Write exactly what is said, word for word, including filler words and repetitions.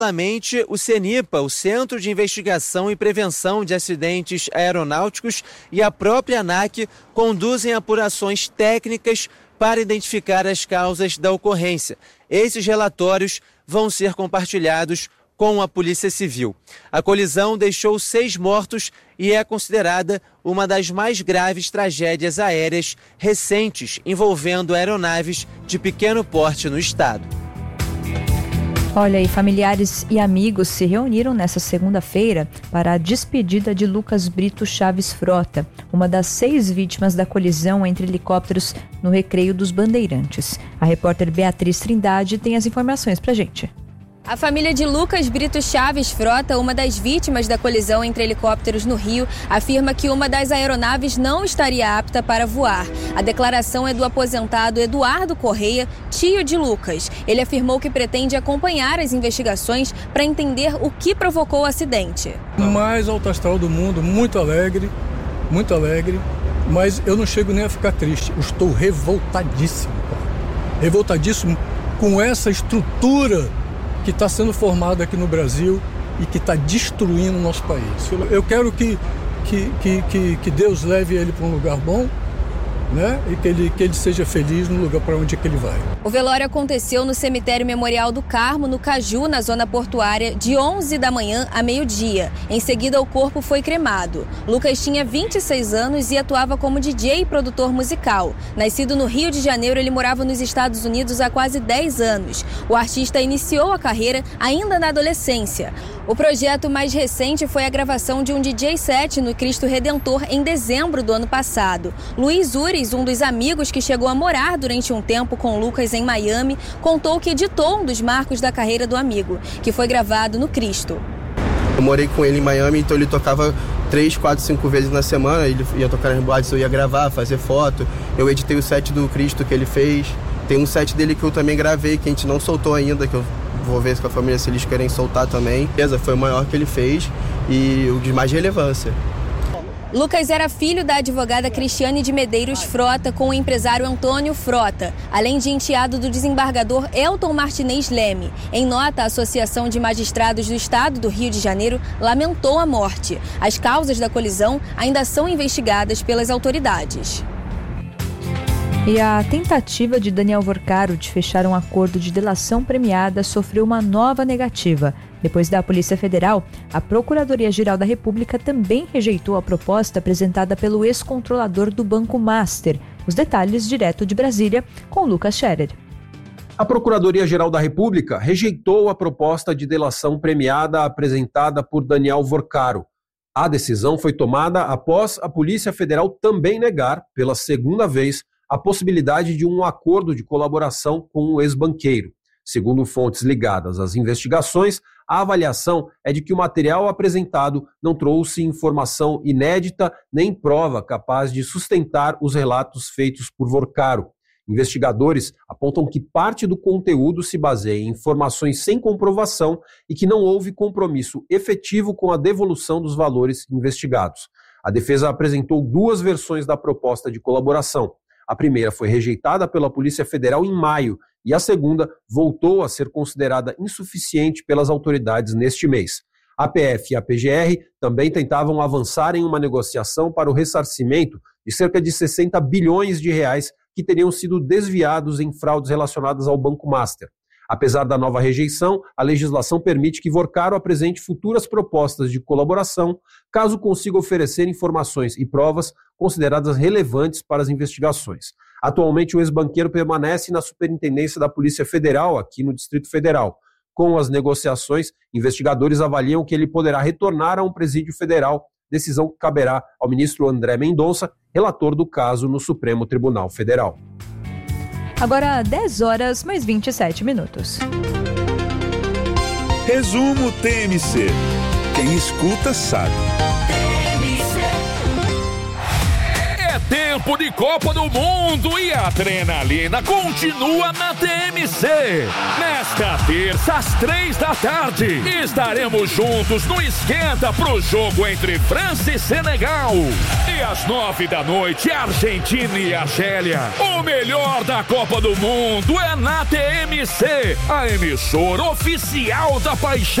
Paralelamente, o CENIPA, o Centro de Investigação e Prevenção de Acidentes Aeronáuticos, e a própria ANAC conduzem apurações técnicas para identificar as causas da ocorrência. Esses relatórios vão ser compartilhados com a Polícia Civil. A colisão deixou seis mortos e é considerada uma das mais graves tragédias aéreas recentes envolvendo aeronaves de pequeno porte no estado. Olha, e familiares e amigos se reuniram nesta segunda-feira para a despedida de Lucas Brito Chaves Frota, uma das seis vítimas da colisão entre helicópteros no Recreio dos Bandeirantes. A repórter Beatriz Trindade tem as informações pra gente. A família de Lucas Brito Chaves Frota, uma das vítimas da colisão entre helicópteros no Rio, afirma que uma das aeronaves não estaria apta para voar. A declaração é do aposentado Eduardo Correia, tio de Lucas. Ele afirmou que pretende acompanhar as investigações para entender o que provocou o acidente. Mais alto astral do mundo, muito alegre, muito alegre, mas eu não chego nem a ficar triste. Eu estou revoltadíssimo, revoltadíssimo com essa estrutura que está sendo formado aqui no Brasil e que está destruindo o nosso país. Eu quero que, que, que, que, que Deus leve ele para um lugar bom, né? E que ele, que ele seja feliz no lugar para onde é que ele vai. O velório aconteceu no cemitério Memorial do Carmo, no Caju, na zona portuária, de onze da manhã a meio-dia. Em seguida, o corpo foi cremado. Lucas tinha vinte e seis anos e atuava como D J e produtor musical. Nascido no Rio de Janeiro, ele morava nos Estados Unidos há quase dez anos. O artista iniciou a carreira ainda na adolescência. O projeto mais recente foi a gravação de um D J set no Cristo Redentor em dezembro do ano passado. Luiz Ures, um dos amigos que chegou a morar durante um tempo com Lucas em Miami, contou que editou um dos marcos da carreira do amigo, que foi gravado no Cristo. Eu morei com ele em Miami, então ele tocava três, quatro, cinco vezes na semana. Ele ia tocar nas boates, eu ia gravar, fazer foto. Eu editei o set do Cristo que ele fez. Tem um set dele que eu também gravei, que a gente não soltou ainda, que eu vou ver com a família se eles querem soltar também. Beleza, foi o maior que ele fez e o de mais relevância. Lucas era filho da advogada Cristiane de Medeiros Frota com o empresário Antônio Frota, além de enteado do desembargador Elton Martinez Leme. Em nota, a Associação de Magistrados do Estado do Rio de Janeiro lamentou a morte. As causas da colisão ainda são investigadas pelas autoridades. E a tentativa de Daniel Vorcaro de fechar um acordo de delação premiada sofreu uma nova negativa. Depois da Polícia Federal, a Procuradoria-Geral da República também rejeitou a proposta apresentada pelo ex-controlador do Banco Master. Os detalhes direto de Brasília, com Lucas Scherer. A Procuradoria-Geral da República rejeitou a proposta de delação premiada apresentada por Daniel Vorcaro. A decisão foi tomada após a Polícia Federal também negar, pela segunda vez, a possibilidade de um acordo de colaboração com o ex-banqueiro. Segundo fontes ligadas às investigações, a avaliação é de que o material apresentado não trouxe informação inédita nem prova capaz de sustentar os relatos feitos por Vorcaro. Investigadores apontam que parte do conteúdo se baseia em informações sem comprovação e que não houve compromisso efetivo com a devolução dos valores investigados. A defesa apresentou duas versões da proposta de colaboração. A primeira foi rejeitada pela Polícia Federal em maio e a segunda voltou a ser considerada insuficiente pelas autoridades neste mês. A P F e a P G R também tentavam avançar em uma negociação para o ressarcimento de cerca de sessenta bilhões de reais que teriam sido desviados em fraudes relacionadas ao Banco Master. Apesar da nova rejeição, a legislação permite que Vorcaro apresente futuras propostas de colaboração, caso consiga oferecer informações e provas consideradas relevantes para as investigações. Atualmente, o ex-banqueiro permanece na Superintendência da Polícia Federal, aqui no Distrito Federal. Com as negociações, investigadores avaliam que ele poderá retornar a um presídio federal, decisão que caberá ao ministro André Mendonça, relator do caso no Supremo Tribunal Federal. Agora, dez horas mais vinte e sete minutos. Resumo T M C. Quem escuta sabe. É tempo tempo de Copa do Mundo e a adrenalina continua na T M C. Nesta terça, às três da tarde, estaremos juntos no Esquenta pro jogo entre França e Senegal. E às nove da noite, Argentina e Argélia. O melhor da Copa do Mundo é na T M C, a emissora oficial da paixão.